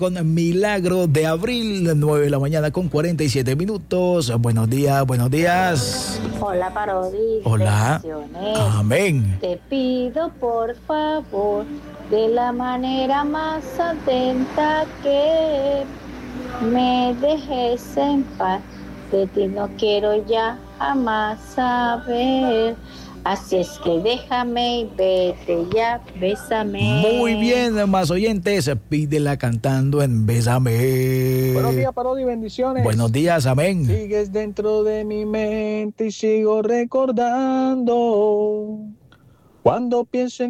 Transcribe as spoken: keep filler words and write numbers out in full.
con Milagro de Abril, nueve de la mañana con cuarenta y siete minutos. Buenos días, buenos días. Hola, Parodi. Hola. Amén. Te pido por favor, de la manera más atenta, que me dejes en paz. De ti no quiero ya jamás saber. Así es que déjame y vete ya, bésame. Muy bien, más oyentes, pídela cantando en Bésame. Buenos días, Parodi, bendiciones. Buenos días, amén. Sigues dentro de mi mente y sigo recordando. Cuando pienso en